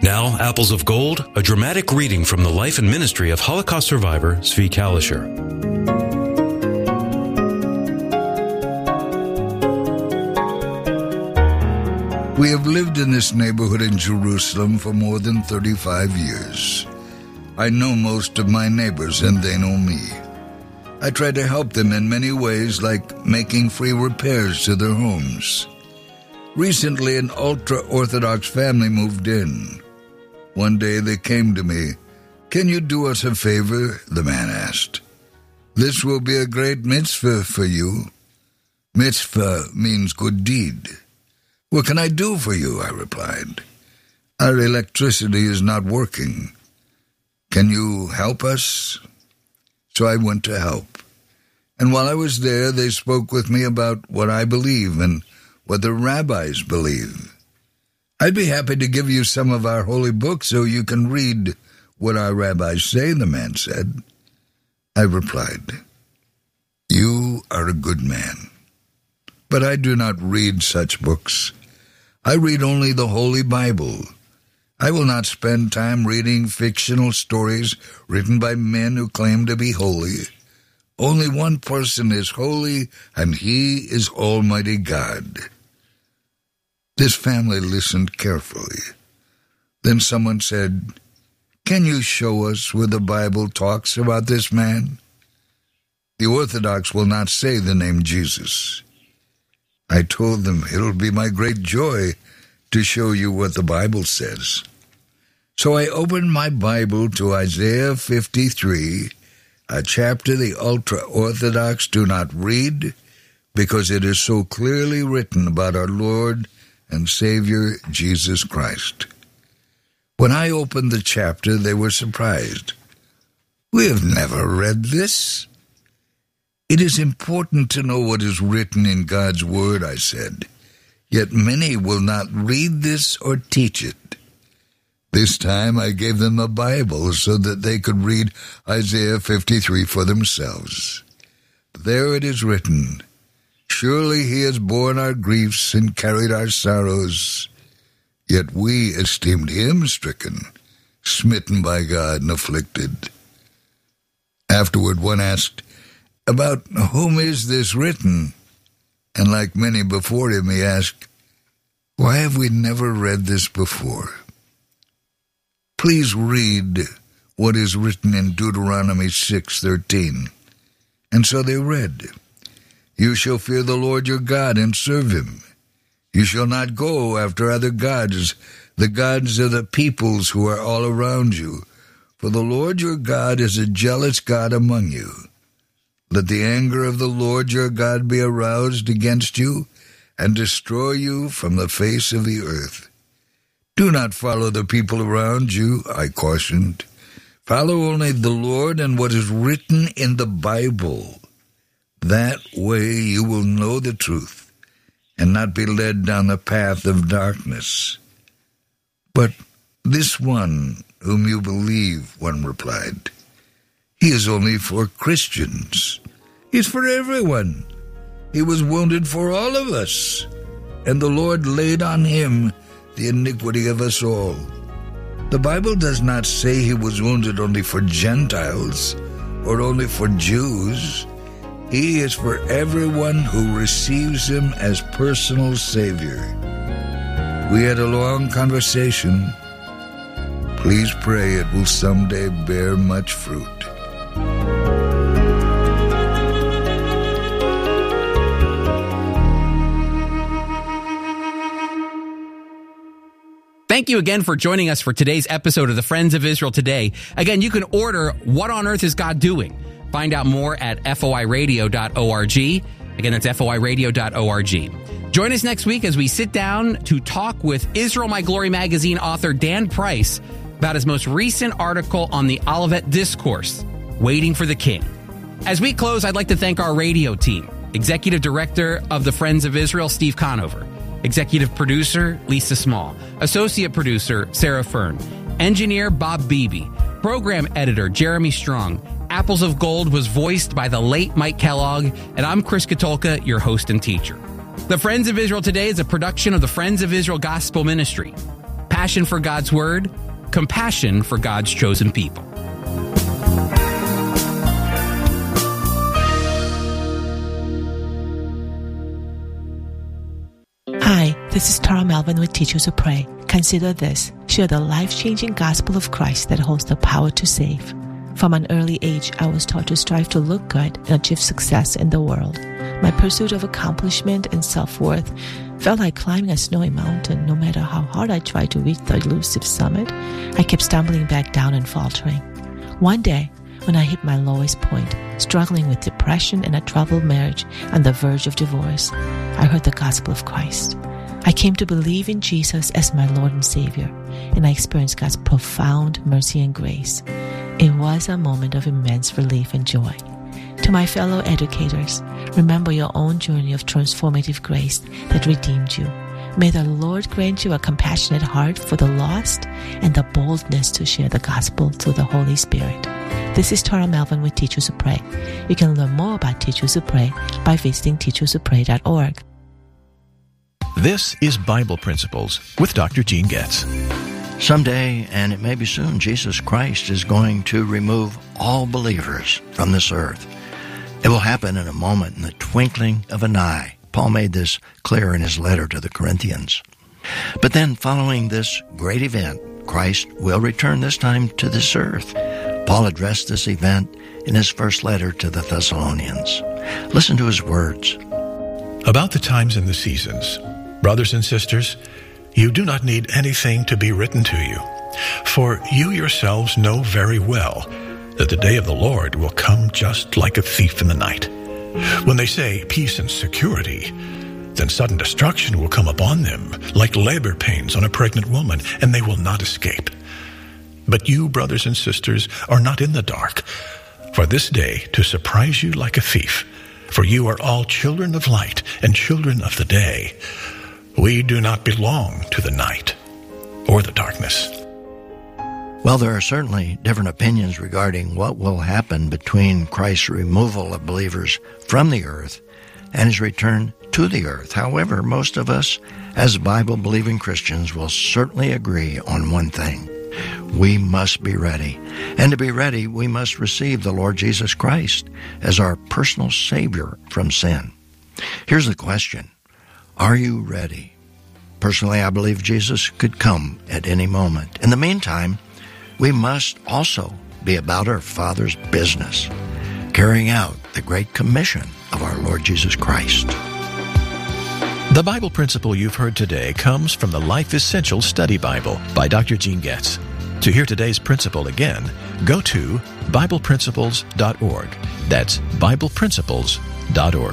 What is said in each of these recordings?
Now, Apples of Gold, a dramatic reading from the life and ministry of Holocaust survivor Zvi Kalisher. We have lived in this neighborhood in Jerusalem for more than 35 years. I know most of my neighbors and they know me. I try to help them in many ways, like making free repairs to their homes. Recently, an ultra-Orthodox family moved in. One day they came to me. "Can you do us a favor?" the man asked. "This will be a great mitzvah for you." Mitzvah means good deed. "What can I do for you?" I replied. "Our electricity is not working. Can you help us?" So I went to help. And while I was there, they spoke with me about what I believe and what the rabbis believe. "I'd be happy to give you some of our holy books so you can read what our rabbis say," the man said. I replied, "You are a good man, but I do not read such books. I read only the Holy Bible. I will not spend time reading fictional stories written by men who claim to be holy. Only one person is holy, and he is Almighty God." This family listened carefully. Then someone said, "Can you show us where the Bible talks about this man?" The Orthodox will not say the name Jesus. I told them, "It'll be my great joy to show you what the Bible says." So I opened my Bible to Isaiah 53, a chapter the ultra-Orthodox do not read because it is so clearly written about our Lord and Savior Jesus Christ. When I opened the chapter, they were surprised. "We have never read this." "It is important to know what is written in God's Word," I said. "Yet many will not read this or teach it." This time I gave them a Bible so that they could read Isaiah 53 for themselves. There it is written, "Surely he has borne our griefs and carried our sorrows. Yet we esteemed him stricken, smitten by God and afflicted." Afterward one asked, "About whom is this written?" And like many before him, he asked, "Why have we never read this before?" Please read what is written in Deuteronomy 6:13. And so they read, "You shall fear the Lord your God and serve him. You shall not go after other gods, the gods of the peoples who are all around you. For the Lord your God is a jealous God among you. Let the anger of the Lord your God be aroused against you and destroy you from the face of the earth. Do not follow the people around you," I cautioned. "Follow only the Lord and what is written in the Bible. That way you will know the truth and not be led down the path of darkness." "But this one whom you believe," one replied, "he is only for Christians. He is for everyone. He was wounded for all of us, and the Lord laid on him the iniquity of us all. The Bible does not say he was wounded only for Gentiles or only for Jews. He is for everyone who receives him as personal Savior." We had a long conversation. Please pray it will someday bear much fruit. Thank you again for joining us for today's episode of the Friends of Israel Today. Again, you can order What on Earth is God Doing? Find out more at foiradio.org. Again, that's foiradio.org. Join us next week as we sit down to talk with Israel My Glory magazine author Dan Price about his most recent article on the Olivet Discourse, Waiting for the King. As we close, I'd like to thank our radio team. Executive Director of the Friends of Israel, Steve Conover. Executive Producer, Lisa Small. Associate Producer, Sarah Fern. Engineer, Bob Beebe. Program Editor, Jeremy Strong. Apples of Gold was voiced by the late Mike Kellogg, and I'm Chris Katolka, your host and teacher. The Friends of Israel Today is a production of the Friends of Israel Gospel Ministry. passion for God's Word, compassion for God's chosen people. Hi, this is Tara Melvin with Teachers Who Pray. Consider this. Share the life-changing gospel of Christ that holds the power to save. From an early age, I was taught to strive to look good and achieve success in the world. My pursuit of accomplishment and self-worth felt like climbing a snowy mountain. No matter how hard I tried to reach the elusive summit, I kept stumbling back down and faltering. One day, when I hit my lowest point, struggling with depression and a troubled marriage on the verge of divorce, I heard the gospel of Christ. I came to believe in Jesus as my Lord and Savior, and I experienced God's profound mercy and grace. It was a moment of immense relief and joy. To my fellow educators, remember your own journey of transformative grace that redeemed you. May the Lord grant you a compassionate heart for the lost and the boldness to share the gospel through the Holy Spirit. This is Tara Melvin with Teachers Who Pray. You can learn more about Teachers Who Pray by visiting teacherswhopray.org. This is Bible Principles with Dr. Gene Getz. Someday, and it may be soon, Jesus Christ is going to remove all believers from this earth. It will happen in a moment, in the twinkling of an eye. Paul made this clear in his letter to the Corinthians. But then, following this great event, Christ will return this time to this earth. Paul addressed this event in his first letter to the Thessalonians. Listen to his words. About the times and the seasons, brothers and sisters, you do not need anything to be written to you, for you yourselves know very well that the day of the Lord will come just like a thief in the night. When they say peace and security, then sudden destruction will come upon them like labor pains on a pregnant woman, and they will not escape. But you, brothers and sisters, are not in the dark, for this day to surprise you like a thief. For you are all children of light and children of the day. We do not belong to the night or the darkness. Well, there are certainly different opinions regarding what will happen between Christ's removal of believers from the earth and his return to the earth. However, most of us, as Bible-believing Christians, will certainly agree on one thing. We must be ready. And to be ready, we must receive the Lord Jesus Christ as our personal Savior from sin. Here's the question. Are you ready? Personally, I believe Jesus could come at any moment. In the meantime, we must also be about our Father's business, carrying out the Great Commission of our Lord Jesus Christ. The Bible principle you've heard today comes from the Life Essential Study Bible by Dr. Gene Getz. To hear today's principle again, go to BiblePrinciples.org. That's BiblePrinciples.org.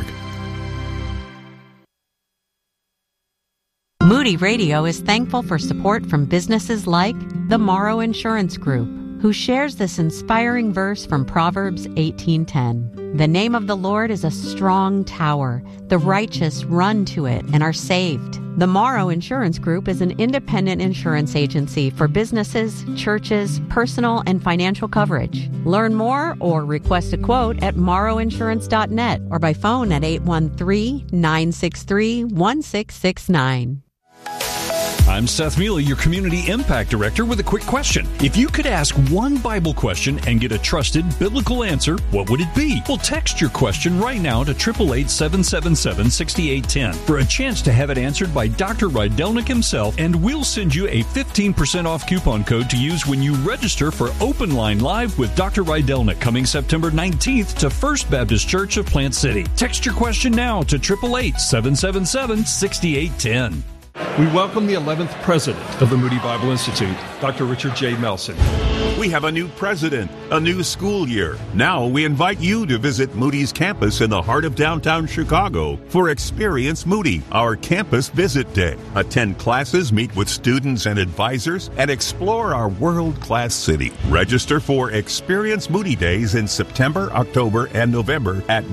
Moody Radio is thankful for support from businesses like the Morrow Insurance Group, who shares this inspiring verse from Proverbs 18:10. The name of the Lord is a strong tower. The righteous run to it and are saved. The Morrow Insurance Group is an independent insurance agency for businesses, churches, personal and financial coverage. Learn more or request a quote at morrowinsurance.net or by phone at 813-963-1669. I'm Seth Mealy, your Community Impact Director, with a quick question. If you could ask one Bible question and get a trusted biblical answer, what would it be? Well, text your question right now to 888-777-6810 for a chance to have it answered by Dr. Rydelnik himself, and we'll send you a 15% off coupon code to use when you register for Open Line Live with Dr. Rydelnik coming September 19th to First Baptist Church of Plant City. Text your question now to 888-777-6810. We welcome the 11th president of the Moody Bible Institute, Dr. Richard J. Melson. We have a new president, a new school year. Now we invite you to visit Moody's campus in the heart of downtown Chicago for Experience Moody, our campus visit day. Attend classes, meet with students and advisors, and explore our world-class city. Register for Experience Moody Days in September, October, and November at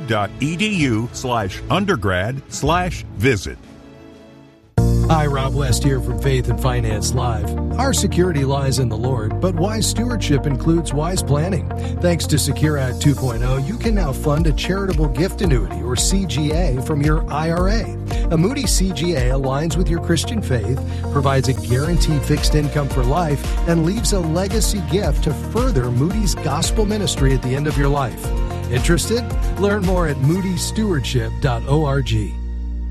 moody.edu/undergrad/visit. Hi, Rob West here from Faith and Finance Live. Our security lies in the Lord, but wise stewardship includes wise planning. Thanks to Secure Act 2.0, you can now fund a charitable gift annuity, or CGA, from your IRA. A Moody CGA aligns with your Christian faith, provides a guaranteed fixed income for life, and leaves a legacy gift to further Moody's gospel ministry at the end of your life. Interested? Learn more at moodystewardship.org.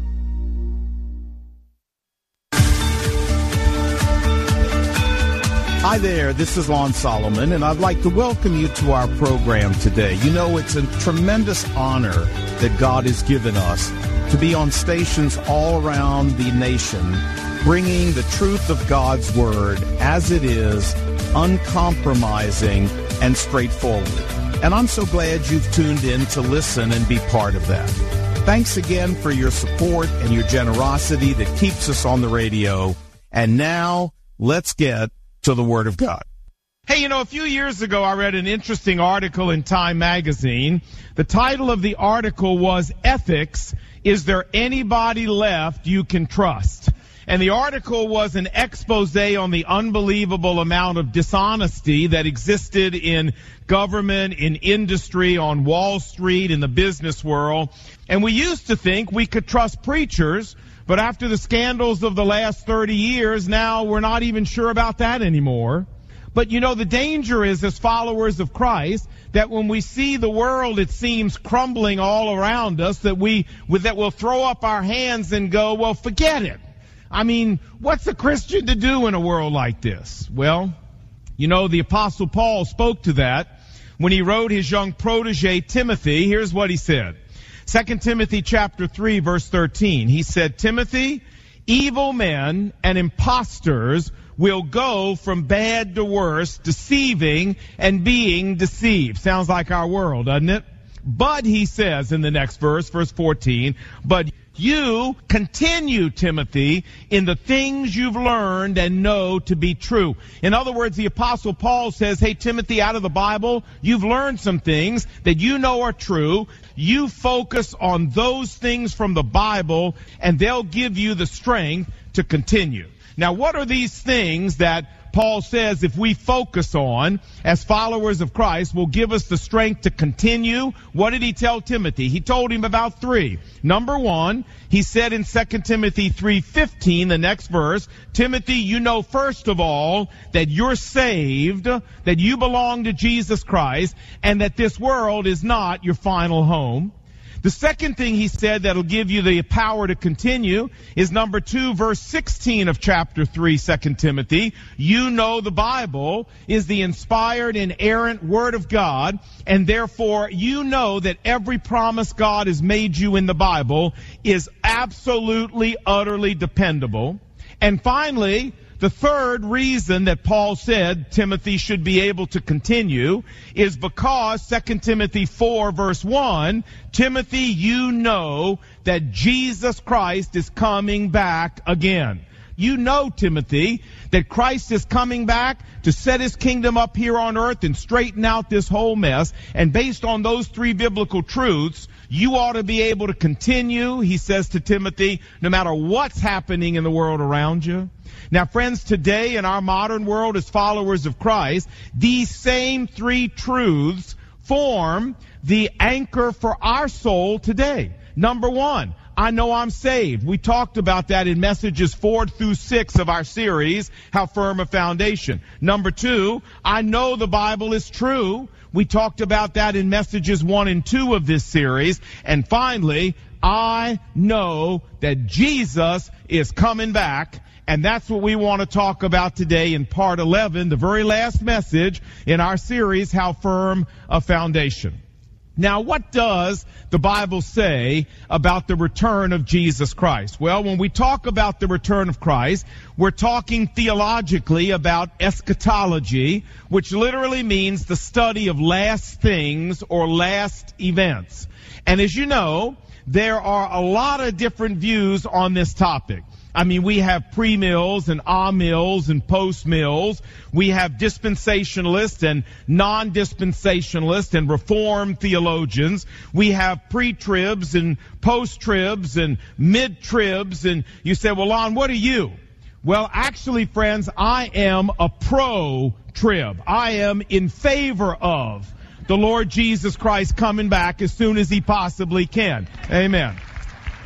Hi there, this is Lon Solomon, and I'd like to welcome you to our program today. You know, it's a tremendous honor that God has given us to be on stations all around the nation, bringing the truth of God's Word as it is, uncompromising and straightforward. And I'm so glad you've tuned in to listen and be part of that. Thanks again for your support and your generosity that keeps us on the radio. And now, let's get to the Word of God. Hey, you know, a few years ago I read an interesting article in Time magazine. The title of the article was Ethics, Is There Anybody Left You Can Trust? And the article was an expose on the unbelievable amount of dishonesty that existed in government, in industry, on Wall Street, in the business world. And we used to think we could trust preachers, but after the scandals of the last 30 years, now we're not even sure about that anymore. But you know, the danger is, as followers of Christ, that when we see the world, it seems, crumbling all around us, that we'll throw up our hands and go, well, forget it. I mean, what's a Christian to do in a world like this? Well, you know, the Apostle Paul spoke to that when he wrote his young protege, Timothy. Here's what he said. 2 Timothy chapter 3, verse 13. He said, Timothy, evil men and impostors will go from bad to worse, deceiving and being deceived. Sounds like our world, doesn't it? But he says in the next verse, verse 14, but you continue, Timothy, in the things you've learned and know to be true. In other words, the Apostle Paul says, hey, Timothy, out of the Bible, you've learned some things that you know are true. You focus on those things from the Bible, and they'll give you the strength to continue. Now, what are these things that Paul says if we focus on as followers of Christ will give us the strength to continue? What did he tell Timothy? He told him about three. Number one, he said in 2 Timothy 3:15, the next verse, Timothy, you know first of all that you're saved, that you belong to Jesus Christ, and that this world is not your final home. The second thing he said that'll give you the power to continue is number 2, verse 16 of chapter 3, 2 Timothy. You know the Bible is the inspired, inerrant Word of God, and therefore you know that every promise God has made you in the Bible is absolutely, utterly dependable. And finally, the third reason that Paul said Timothy should be able to continue is because 2 Timothy 4 verse 1, Timothy, you know that Jesus Christ is coming back again. You know, Timothy, that Christ is coming back to set his kingdom up here on earth and straighten out this whole mess. And based on those three biblical truths, you ought to be able to continue, he says to Timothy, no matter what's happening in the world around you. Now, friends, today in our modern world as followers of Christ, these same three truths form the anchor for our soul today. Number one, I know I'm saved. We talked about that in messages 4 through 6 of our series, How Firm a Foundation. Number 2, I know the Bible is true. We talked about that in messages 1 and 2 of this series. And finally, I know that Jesus is coming back. And that's what we want to talk about today in part 11, the very last message in our series, How Firm a Foundation. Now, what does the Bible say about the return of Jesus Christ? Well, when we talk about the return of Christ, we're talking theologically about eschatology, which literally means the study of last things or last events. And as you know, there are a lot of different views on this topic. I mean, we have pre-mills and ah-mills and post-mills. We have dispensationalists and non-dispensationalists and reformed theologians. We have pre-tribs and post-tribs and mid-tribs. And you say, well, Lon, what are you? Well, actually, friends, I am a pro-trib. I am in favor of the Lord Jesus Christ coming back as soon as he possibly can. Amen.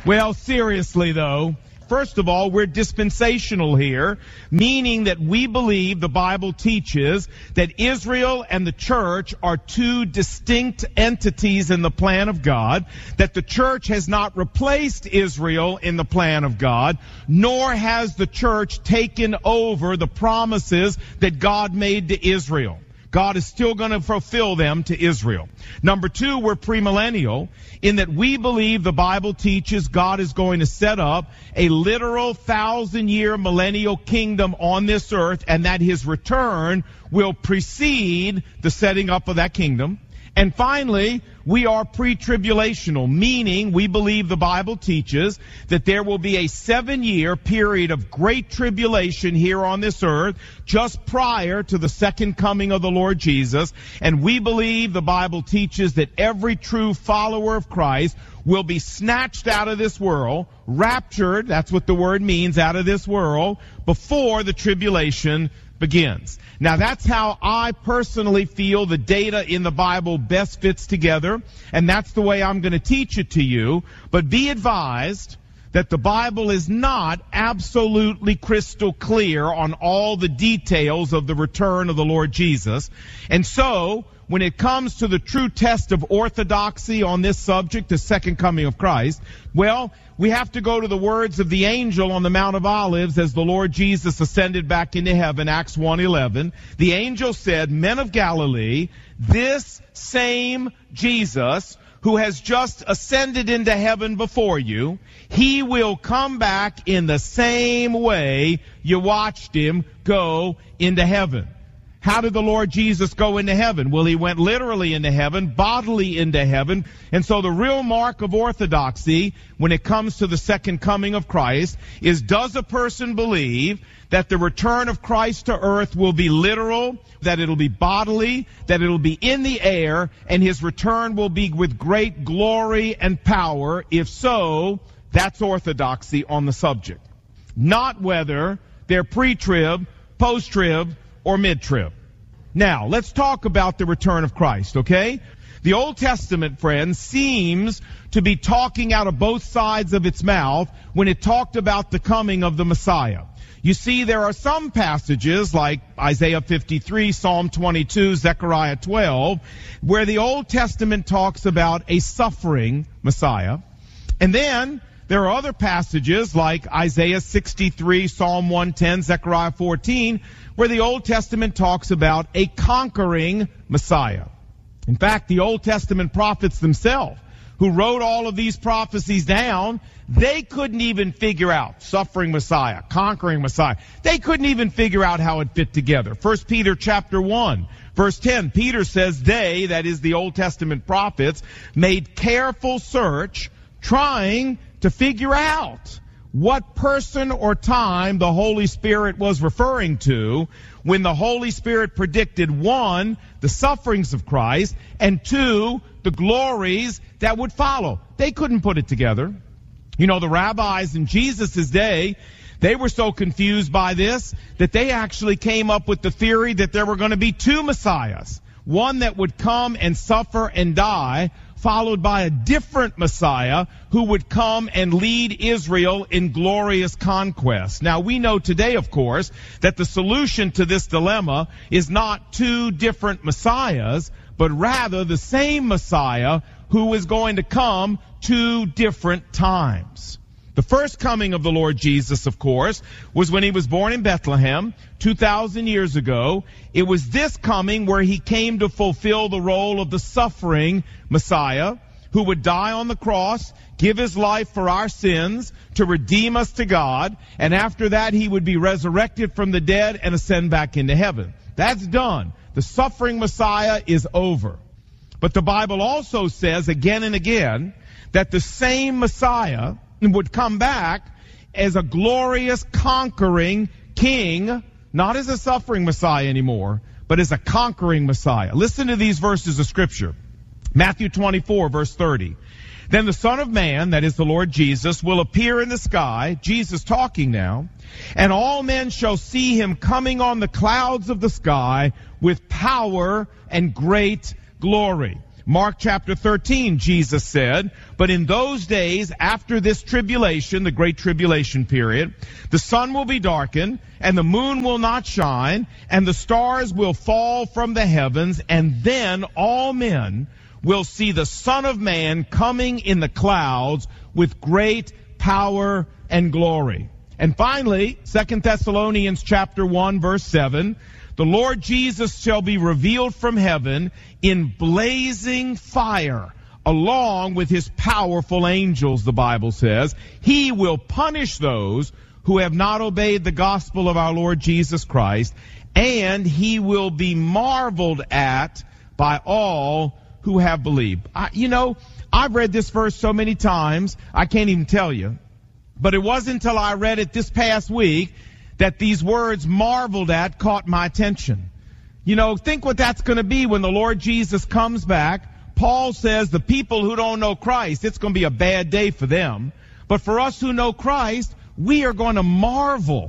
Well, seriously though, first of all, we're dispensational here, meaning that we believe the Bible teaches that Israel and the church are two distinct entities in the plan of God, that the church has not replaced Israel in the plan of God, nor has the church taken over the promises that God made to Israel. God is still going to fulfill them to Israel. Number two, we're premillennial in that we believe the Bible teaches God is going to set up a literal 1,000-year millennial kingdom on this earth and that his return will precede the setting up of that kingdom. And finally, we are pre-tribulational, meaning we believe the Bible teaches that there will be a 7-year period of great tribulation here on this earth just prior to the second coming of the Lord Jesus. And we believe the Bible teaches that every true follower of Christ will be snatched out of this world, raptured, that's what the word means, out of this world, before the tribulation begins. Now that's how I personally feel the data in the Bible best fits together, and that's the way I'm going to teach it to you. But be advised that the Bible is not absolutely crystal clear on all the details of the return of the Lord Jesus. And so, when it comes to the true test of orthodoxy on this subject, the second coming of Christ, well, we have to go to the words of the angel on the Mount of Olives as the Lord Jesus ascended back into heaven, Acts 1:11. The angel said, "Men of Galilee, this same Jesus who has just ascended into heaven before you, he will come back in the same way you watched him go into heaven." How did the Lord Jesus go into heaven? Well, he went literally into heaven, bodily into heaven. And so the real mark of orthodoxy when it comes to the second coming of Christ is, does a person believe that the return of Christ to earth will be literal, that it'll be bodily, that it'll be in the air, and his return will be with great glory and power? If so, that's orthodoxy on the subject. Not whether they're pre-trib, post-trib, or mid-trib. Now, let's talk about the return of Christ, okay? The Old Testament, friends, seems to be talking out of both sides of its mouth when it talked about the coming of the Messiah. You see, there are some passages like Isaiah 53, Psalm 22, Zechariah 12, where the Old Testament talks about a suffering Messiah. And then there are other passages like Isaiah 63, Psalm 110, Zechariah 14, where the Old Testament talks about a conquering Messiah. In fact, the Old Testament prophets themselves, who wrote all of these prophecies down, they couldn't even figure out suffering Messiah, conquering Messiah. They couldn't even figure out how it fit together. 1 Peter chapter 1, verse 10, Peter says they, that is the Old Testament prophets, made careful search trying to figure out what person or time the Holy Spirit was referring to when the Holy Spirit predicted, 1, the sufferings of Christ, and 2, the glories that would follow. They couldn't put it together. You know, the rabbis in Jesus' day, they were so confused by this that they actually came up with the theory that there were going to be 2 Messiahs. One that would come and suffer and die, followed by a different Messiah who would come and lead Israel in glorious conquest. Now, we know today, of course, that the solution to this dilemma is not 2 different Messiahs, but rather the same Messiah who is going to come 2 different times. The first coming of the Lord Jesus, of course, was when he was born in Bethlehem 2,000 years ago. It was this coming where he came to fulfill the role of the suffering Messiah who would die on the cross, give his life for our sins to redeem us to God, and after that he would be resurrected from the dead and ascend back into heaven. That's done. The suffering Messiah is over. But the Bible also says again and again that the same Messiah would come back as a glorious conquering king, not as a suffering Messiah anymore, but as a conquering Messiah. Listen to these verses of Scripture. Matthew 24, verse 30. Then the Son of Man, that is the Lord Jesus, will appear in the sky, Jesus talking now, and all men shall see him coming on the clouds of the sky with power and great glory. Mark chapter 13, Jesus said, "But in those days after this tribulation, the great tribulation period, the sun will be darkened, and the moon will not shine, and the stars will fall from the heavens, and then all men will see the Son of Man coming in the clouds with great power and glory." And finally, 2 Thessalonians chapter 1, verse 7, "The Lord Jesus shall be revealed from heaven in blazing fire, along with his powerful angels," the Bible says. "He will punish those who have not obeyed the gospel of our Lord Jesus Christ, and he will be marveled at by all who have believed." I've read this verse so many times, I can't even tell you. But it wasn't until I read it this past week that these words "marveled at" caught my attention. Think what that's going to be when the Lord Jesus comes back. Paul says the people who don't know Christ, it's going to be a bad day for them. But for us who know Christ, we are going to marvel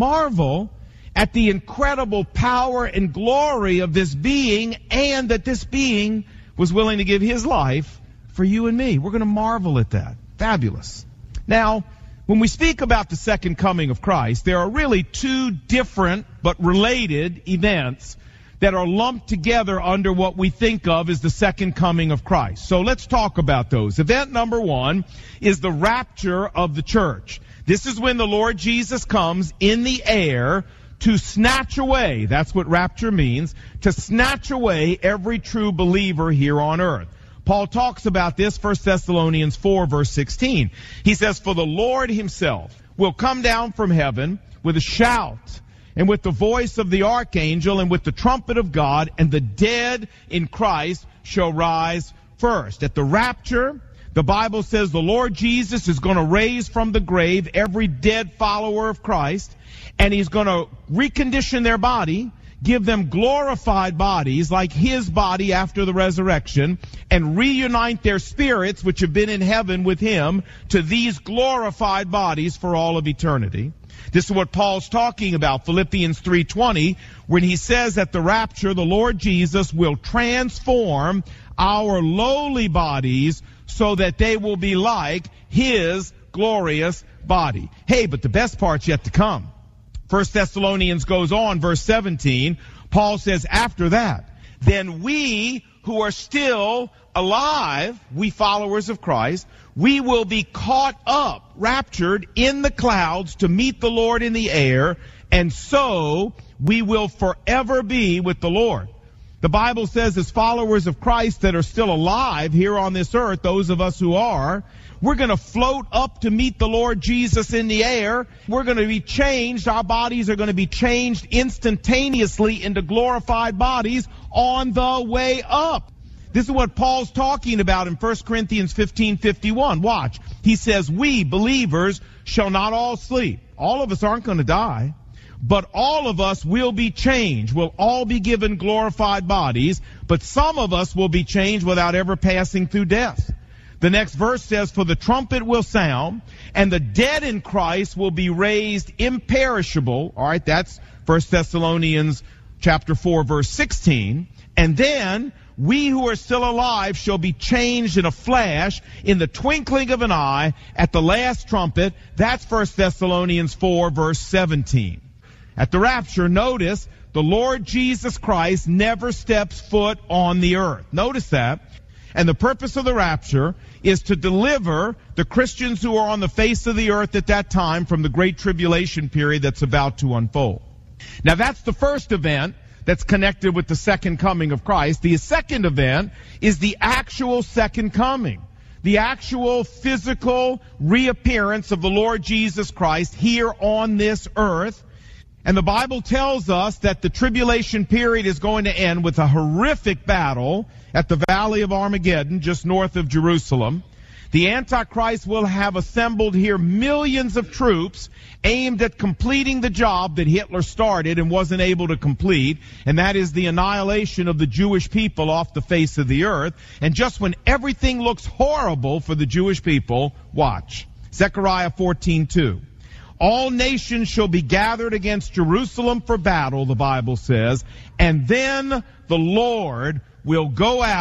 at the incredible power and glory of this being, and that this being was willing to give his life for you and me. We're going to marvel at that. Fabulous. Now, when we speak about the second coming of Christ, there are really two different but related events that are lumped together under what we think of as the second coming of Christ. So let's talk about those. Event number one is the rapture of the church. This is when the Lord Jesus comes in the air to snatch away, that's what rapture means, to snatch away every true believer here on earth. Paul talks about this, 1 Thessalonians 4, verse 16. He says, "For the Lord himself will come down from heaven with a shout, and with the voice of the archangel, and with the trumpet of God, and the dead in Christ shall rise first." At the rapture, the Bible says the Lord Jesus is going to raise from the grave every dead follower of Christ, and he's going to recondition their body, give them glorified bodies like his body after the resurrection, and reunite their spirits which have been in heaven with him to these glorified bodies for all of eternity. This is what Paul's talking about, Philippians 3:20, when he says at the rapture, the Lord Jesus will transform our lowly bodies so that they will be like his glorious body. Hey, but the best part's yet to come. 1 Thessalonians goes on, verse 17, Paul says, "After that, then we who are still alive, we followers of Christ, we will be caught up," raptured, "in the clouds to meet the Lord in the air, and so we will forever be with the Lord." The Bible says as followers of Christ that are still alive here on this earth, those of us who are, we're going to float up to meet the Lord Jesus in the air. We're going to be changed. Our bodies are going to be changed instantaneously into glorified bodies on the way up. This is what Paul's talking about in 1 Corinthians 15:51. Watch. He says, "We, believers, shall not all sleep." All of us aren't going to die. "But all of us will be changed." We'll all be given glorified bodies, but some of us will be changed without ever passing through death. The next verse says, "For the trumpet will sound, and the dead in Christ will be raised imperishable." All right, that's 1 Thessalonians chapter 4, verse 16. "And then we who are still alive shall be changed in a flash, in the twinkling of an eye, at the last trumpet." That's 1 Thessalonians 4, verse 17. At the rapture, notice, the Lord Jesus Christ never steps foot on the earth. Notice that. And the purpose of the rapture is to deliver the Christians who are on the face of the earth at that time from the great tribulation period that's about to unfold. Now that's the first event that's connected with the second coming of Christ. The second event is the actual second coming. The actual physical reappearance of the Lord Jesus Christ here on this earth. And the Bible tells us that the tribulation period is going to end with a horrific battle at the Valley of Armageddon, just north of Jerusalem. The Antichrist will have assembled here millions of troops aimed at completing the job that Hitler started and wasn't able to complete, and that is the annihilation of the Jewish people off the face of the earth. And just when everything looks horrible for the Jewish people, watch. Zechariah 14:2. "All nations shall be gathered against Jerusalem for battle," the Bible says, "and then the Lord will go out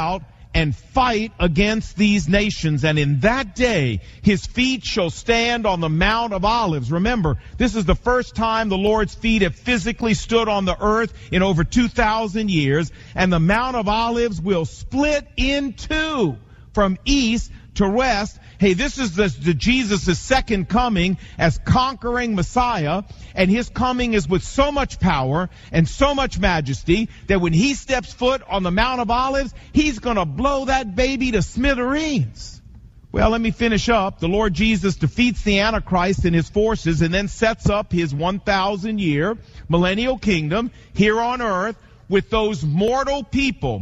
and fight against these nations. And in that day, his feet shall stand on the Mount of Olives. Remember, this is the first time the Lord's feet have physically stood on the earth in over 2,000 years. And the Mount of Olives will split in two from east to west. Hey, this is the Jesus' second coming as conquering Messiah, and his coming is with so much power and so much majesty that when he steps foot on the Mount of Olives, he's going to blow that baby to smithereens. Well, let me finish up. The Lord Jesus defeats the Antichrist and his forces and then sets up his 1,000-year millennial kingdom here on earth with those mortal people,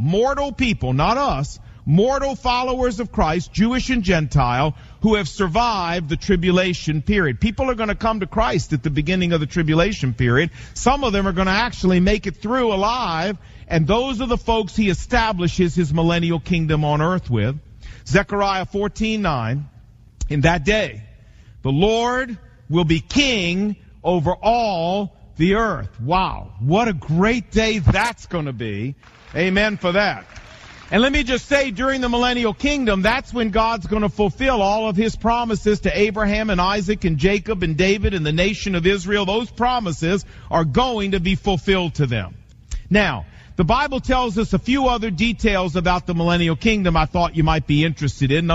not us, mortal followers of Christ, Jewish and Gentile, who have survived the tribulation period. People are going to come to Christ at the beginning of the tribulation period. Some of them are going to actually make it through alive, and those are the folks he establishes his millennial kingdom on earth with. Zechariah 14:9, in that day, the Lord will be king over all the earth. Wow, what a great day that's going to be. Amen for that. And let me just say, during the millennial kingdom, that's when God's going to fulfill all of his promises to Abraham and Isaac and Jacob and David and the nation of Israel. Those promises are going to be fulfilled to them. Now, the Bible tells us a few other details about the millennial kingdom I thought you might be interested in.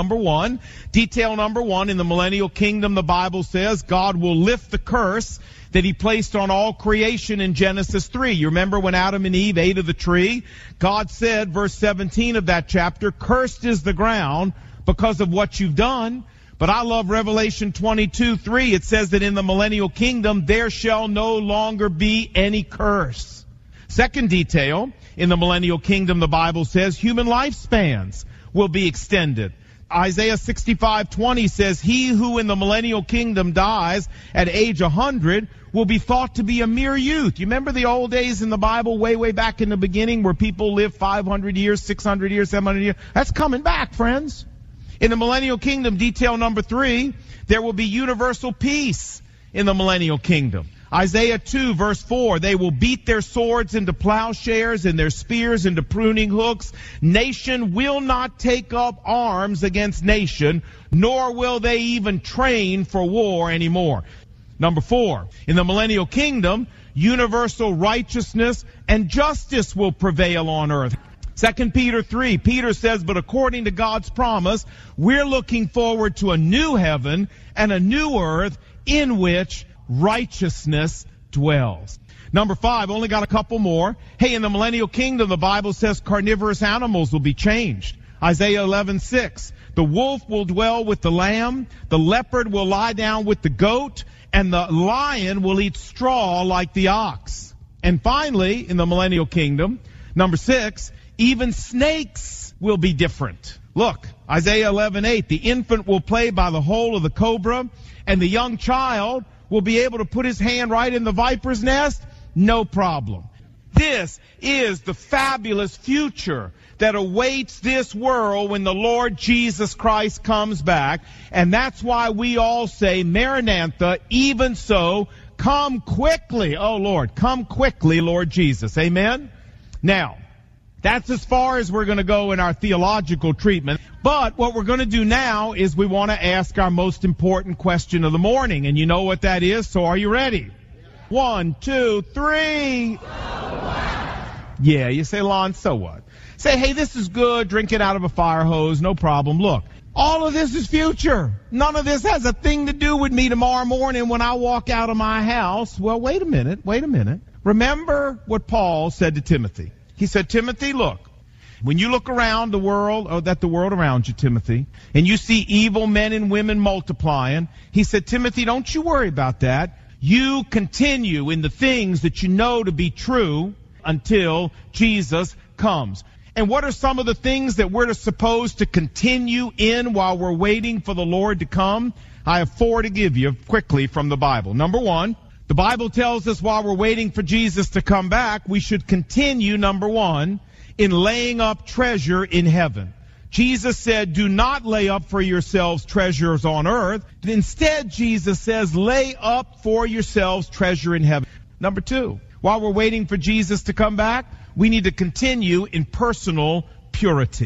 Detail number one, in the millennial kingdom, the Bible says God will lift the curse that he placed on all creation in Genesis 3. You remember when Adam and Eve ate of the tree? God said, verse 17 of that chapter, cursed is the ground because of what you've done. But I love Revelation 22:3. It says that in the millennial kingdom, there shall no longer be any curse. Second detail, in the millennial kingdom, the Bible says human lifespans will be extended. Isaiah 65:20 says, he who in the millennial kingdom dies at age 100 will be thought to be a mere youth. You remember the old days in the Bible, way back in the beginning, where people lived 500 years, 600 years, 700 years? That's coming back, friends. In the millennial kingdom, detail number 3, there will be universal peace in the millennial kingdom. Isaiah 2 verse 4, they will beat their swords into plowshares and their spears into pruning hooks. Nation will not take up arms against nation, nor will they even train for war anymore. Number 4, in the millennial kingdom, universal righteousness and justice will prevail on earth. 2 Peter 3, Peter says, but according to God's promise, we're looking forward to a new heaven and a new earth in which righteousness dwells. Number 5, only got a couple more. Hey, in the millennial kingdom, the Bible says carnivorous animals will be changed. Isaiah 11:6, the wolf will dwell with the lamb, the leopard will lie down with the goat, and the lion will eat straw like the ox. And finally, in the millennial kingdom, number 6, even snakes will be different. Look, Isaiah 11:8, the infant will play by the hole of the cobra, and the young child will be able to put his hand right in the viper's nest, no problem. This is the fabulous future that awaits this world when the Lord Jesus Christ comes back. And that's why we all say, Maranatha, even so, come quickly. Oh Lord, come quickly, Lord Jesus. Amen? Now, that's as far as we're going to go in our theological treatment. But what we're going to do now is we want to ask our most important question of the morning. And you know what that is, so are you ready? 1, 2, 3. Yeah, you say, Lon, so what? Say, hey, this is good, drinking out of a fire hose, no problem. Look, all of this is future. None of this has a thing to do with me tomorrow morning when I walk out of my house. Well, wait a minute. Remember what Paul said to Timothy. He said, Timothy, look, when you look around the world, the world around you, Timothy, and you see evil men and women multiplying, he said, Timothy, don't you worry about that. You continue in the things that you know to be true until Jesus comes. And what are some of the things that we're supposed to continue in while we're waiting for the Lord to come? I have 4 to give you quickly from the Bible. Number 1, the Bible tells us while we're waiting for Jesus to come back, we should continue, number 1, in laying up treasure in heaven. Jesus said, do not lay up for yourselves treasures on earth. Instead, Jesus says, lay up for yourselves treasure in heaven. Number 2, while we're waiting for Jesus to come back, we need to continue in personal purity.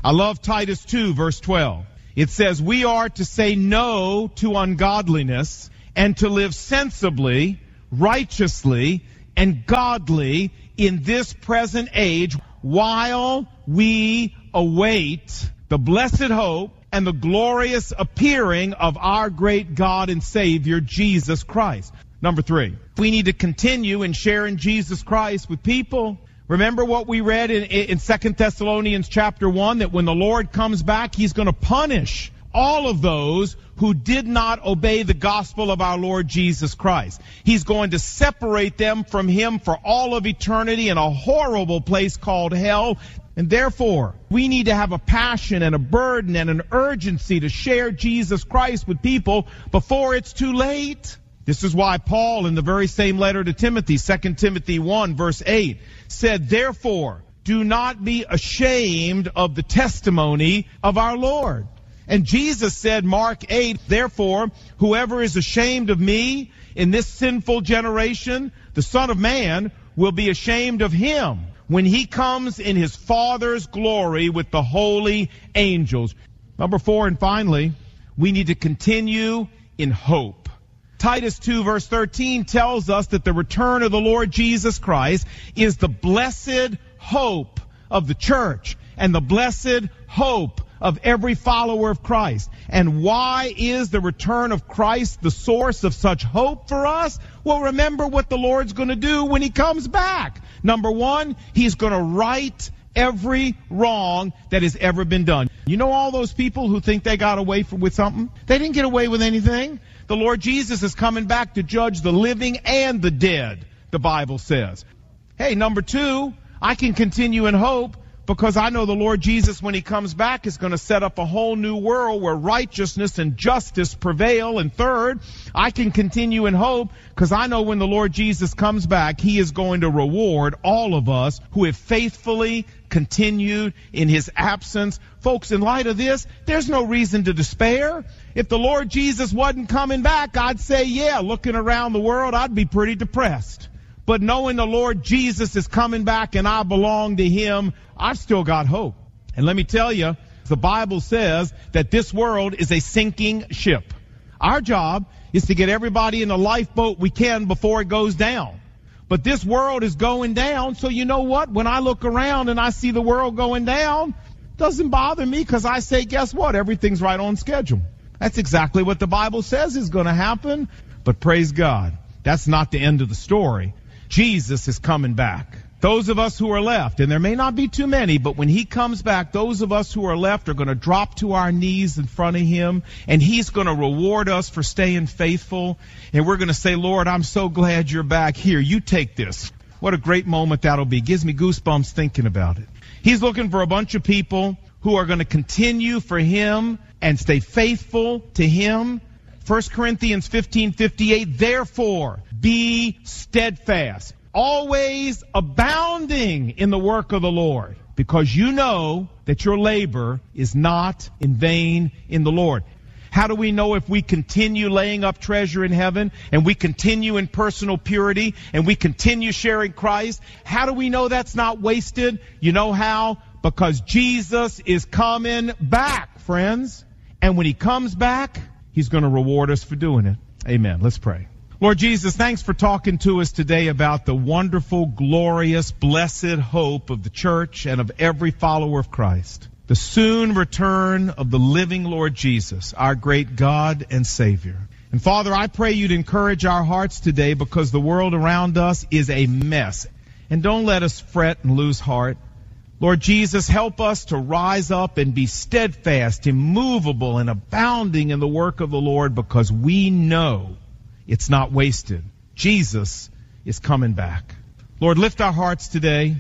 I love Titus 2, verse 12. It says, we are to say no to ungodliness and to live sensibly, righteously, and godly in this present age while we await the blessed hope and the glorious appearing of our great God and Savior, Jesus Christ. Number 3, we need to continue in sharing Jesus Christ with people. Remember what we read in 2 Thessalonians chapter 1, that when the Lord comes back, He's going to punish all of those who did not obey the gospel of our Lord Jesus Christ. He's going to separate them from Him for all of eternity in a horrible place called hell. And therefore, we need to have a passion and a burden and an urgency to share Jesus Christ with people before it's too late. This is why Paul, in the very same letter to Timothy, 2 Timothy 1, verse 8, said, therefore, do not be ashamed of the testimony of our Lord. And Jesus said, Mark 8, therefore, whoever is ashamed of me in this sinful generation, the Son of Man will be ashamed of him when He comes in His Father's glory with the holy angels. Number 4, and finally, we need to continue in hope. Titus 2, verse 13 tells us that the return of the Lord Jesus Christ is the blessed hope of the church and the blessed hope of every follower of Christ. And why is the return of Christ the source of such hope for us? Well, remember what the Lord's going to do when He comes back. Number 1, He's going to right every wrong that has ever been done. You know all those people who think they got away with something? They didn't get away with anything. The Lord Jesus is coming back to judge the living and the dead, the Bible says. Hey, number 2, I can continue in hope because I know the Lord Jesus, when He comes back, is going to set up a whole new world where righteousness and justice prevail. And third, I can continue in hope because I know when the Lord Jesus comes back, He is going to reward all of us who have faithfully continued in His absence. Folks, in light of this, there's no reason to despair. If the Lord Jesus wasn't coming back, I'd say, yeah, looking around the world, I'd be pretty depressed. But knowing the Lord Jesus is coming back and I belong to Him, I've still got hope. And let me tell you, the Bible says that this world is a sinking ship. Our job is to get everybody in a lifeboat we can before it goes down. But this world is going down, so you know what? When I look around and I see the world going down, it doesn't bother me because I say, guess what? Everything's right on schedule. That's exactly what the Bible says is going to happen. But praise God, that's not the end of the story. Jesus is coming back. Those of us who are left, and there may not be too many, but when He comes back, those of us who are left are going to drop to our knees in front of Him, and He's going to reward us for staying faithful. And we're going to say, Lord, I'm so glad You're back. Here, you take this. What a great moment that'll be. Gives me goosebumps thinking about it. He's looking for a bunch of people who are going to continue for Him and stay faithful to Him. 1 Corinthians 15:58, therefore, be steadfast, always abounding in the work of the Lord, because you know that your labor is not in vain in the Lord. How do we know if we continue laying up treasure in heaven and we continue in personal purity and we continue sharing Christ? How do we know that's not wasted? You know how? Because Jesus is coming back, friends. And when He comes back, He's going to reward us for doing it. Amen. Let's pray. Lord Jesus, thanks for talking to us today about the wonderful, glorious, blessed hope of the church and of every follower of Christ. The soon return of the living Lord Jesus, our great God and Savior. And Father, I pray You'd encourage our hearts today because the world around us is a mess. And don't let us fret and lose heart. Lord Jesus, help us to rise up and be steadfast, immovable, and abounding in the work of the Lord because we know it's not wasted. Jesus is coming back. Lord, lift our hearts today,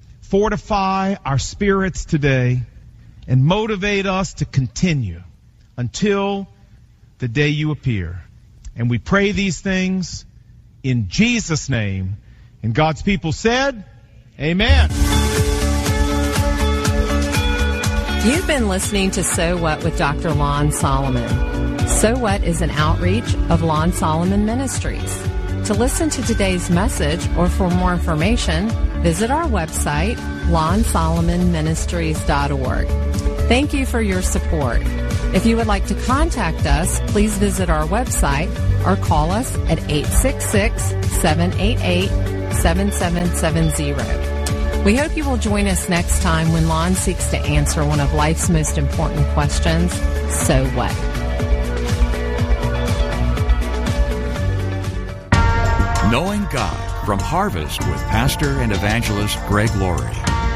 fortify our spirits today, and motivate us to continue until the day You appear. And we pray these things in Jesus' name. And God's people said, Amen. You've been listening to So What with Dr. Lon Solomon. So What is an outreach of Lon Solomon Ministries. To listen to today's message or for more information, visit our website, lonsolomonministries.org. Thank you for your support. If you would like to contact us, please visit our website or call us at 866-788-7770. We hope you will join us next time when Lon seeks to answer one of life's most important questions, so what? Knowing God from Harvest with Pastor and Evangelist Greg Laurie.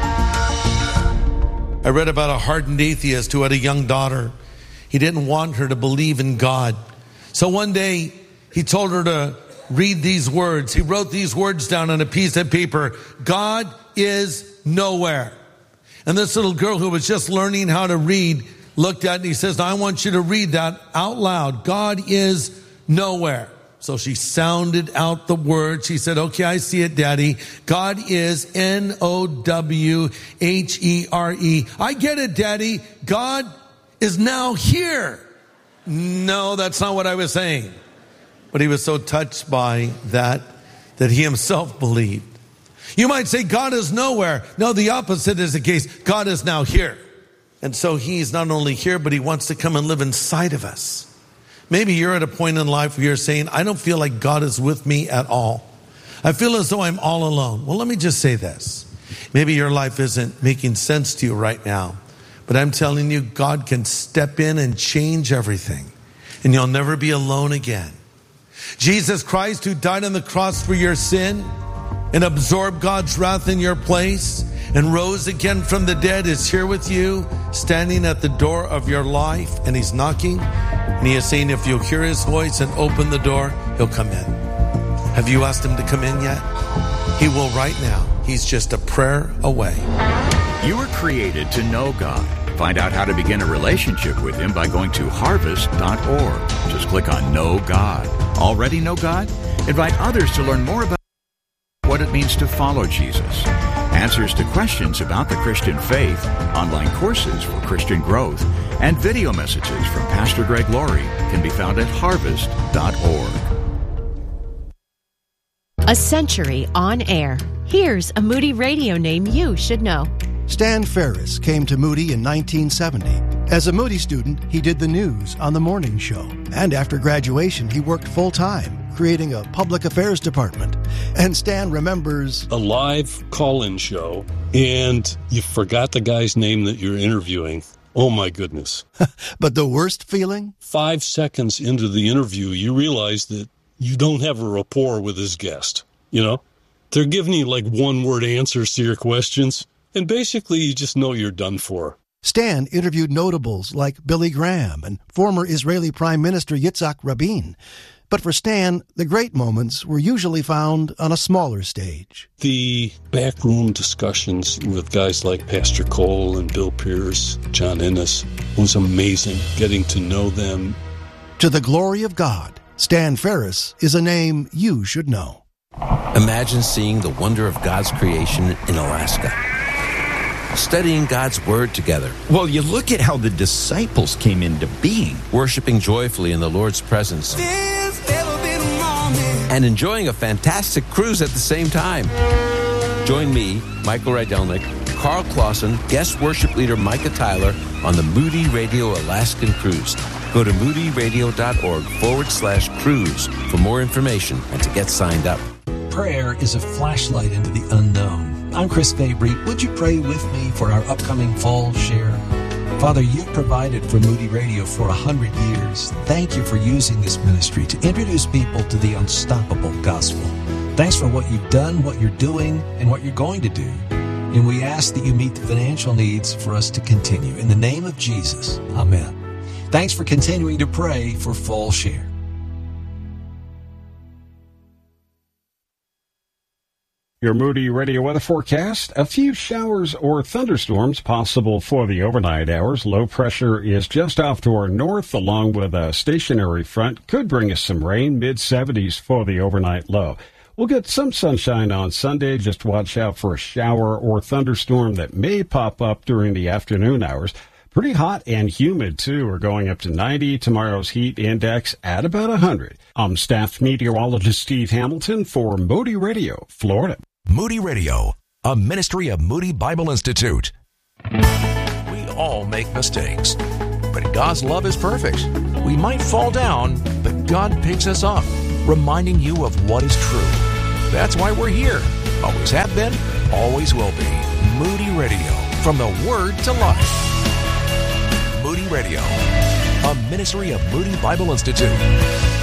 I read about a hardened atheist who had a young daughter. He didn't want her to believe in God. So one day, he told her to read these words. He wrote these words down on a piece of paper. God is nowhere. And this little girl who was just learning how to read looked at it and he says, I want you to read that out loud. God is nowhere. So she sounded out the word. She said, okay, I see it, Daddy. God is Nowhere. I get it, Daddy. God is now here. No, that's not what I was saying. But he was so touched by that he himself believed. You might say God is nowhere. No, the opposite is the case. God is now here. And so he's not only here, but he wants to come and live inside of us. Maybe you're at a point in life where you're saying, I don't feel like God is with me at all. I feel as though I'm all alone. Well, let me just say this. Maybe your life isn't making sense to you right now. But I'm telling you, God can step in and change everything. And you'll never be alone again. Jesus Christ, who died on the cross for your sin and absorbed God's wrath in your place and rose again from the dead, is here with you, standing at the door of your life. And he's knocking. And he is saying, if you'll hear his voice and open the door, he'll come in. Have you asked him to come in yet? He will right now. He's just a prayer away. You were created to know God. Find out how to begin a relationship with him by going to harvest.org. Just click on Know God. Already know God? Invite others to learn more about what it means to follow Jesus. Answers to questions about the Christian faith, online courses for Christian growth, and video messages from Pastor Greg Laurie can be found at harvest.org. A century on air. Here's a Moody Radio name you should know. Stan Ferris came to Moody in 1970. As a Moody student, he did the news on the morning show. And after graduation, he worked full-time, creating a public affairs department. And Stan remembers a live call-in show, and you forgot the guy's name that you're interviewing. Oh, my goodness. But the worst feeling? 5 seconds into the interview, you realize that you don't have a rapport with his guest. You know, they're giving you like one-word answers to your questions, and basically you just know you're done for. Stan interviewed notables like Billy Graham and former Israeli Prime Minister Yitzhak Rabin. But for Stan, the great moments were usually found on a smaller stage. The backroom discussions with guys like Pastor Cole and Bill Pierce, John Ennis, was amazing, getting to know them. To the glory of God, Stan Ferris is a name you should know. Imagine seeing the wonder of God's creation in Alaska. Studying God's Word together. Well, you look at how the disciples came into being. Worshiping joyfully in the Lord's presence. And enjoying a fantastic cruise at the same time. Join me, Michael Rydelnik, Carl Clausen, guest worship leader Micah Tyler on the Moody Radio Alaskan Cruise. Go to moodyradio.org/cruise for more information and to get signed up. Prayer is a flashlight into the unknown. I'm Chris Fabry. Would you pray with me for our upcoming fall share? Father, you've provided for Moody Radio for 100 years. Thank you for using this ministry to introduce people to the unstoppable gospel. Thanks for what you've done, what you're doing, and what you're going to do. And we ask that you meet the financial needs for us to continue. In the name of Jesus, amen. Thanks for continuing to pray for Fall Share. Your Moody Radio weather forecast. A few showers or thunderstorms possible for the overnight hours. Low pressure is just off to our north, along with a stationary front. Could bring us some rain, mid-70s for the overnight low. We'll get some sunshine on Sunday. Just watch out for a shower or thunderstorm that may pop up during the afternoon hours. Pretty hot and humid, too. We're going up to 90. Tomorrow's heat index at about 100. I'm staff meteorologist Steve Hamilton for Moody Radio, Florida. Moody Radio, a ministry of Moody Bible Institute. We all make mistakes. But God's love is perfect. We might fall down, but God picks us up, reminding you of what is true. That's why we're here. Always have been, always will be. Moody Radio, from the Word to life. Moody Radio, a ministry of Moody Bible Institute.